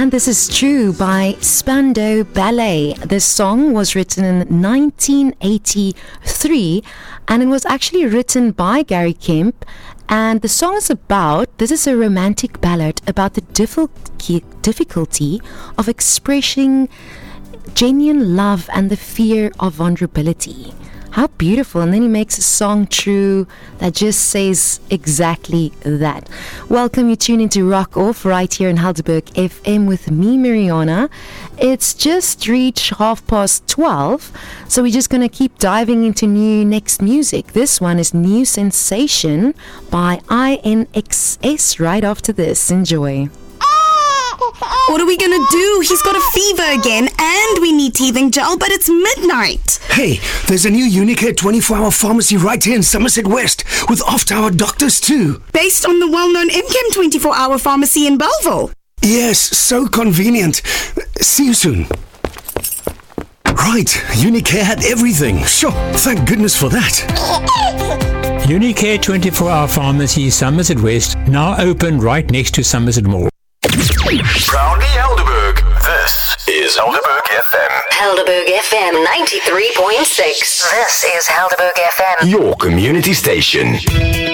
And This Is True by Spandau Ballet. This song was written in 1983 and it was actually written by Gary Kemp. And the song is this is a romantic ballad about the difficulty of expressing genuine love and the fear of vulnerability. How beautiful. And then he makes a song true that just says exactly that. Welcome, you tune into Rock Off right here in Helderberg FM with me, Mariana. It's just reached 12:30, so we're just going to keep diving into next music. This one is New Sensation by INXS right after this. Enjoy. What are we gonna do? He's got a fever again, and we need teething gel, but it's midnight. Hey, there's a new Unicare 24-hour pharmacy right here in Somerset West, with after-hour doctors too. Based on the well-known MChem 24-hour pharmacy in Belleville. Yes, so convenient. See you soon. Right, Unicare had everything. Sure, thank goodness for that. Unicare 24-hour pharmacy, Somerset West, now open right next to Somerset Mall. Proudly Helderberg, this is Helderberg FM. Helderberg FM 93.6. This is Helderberg FM. Your community station.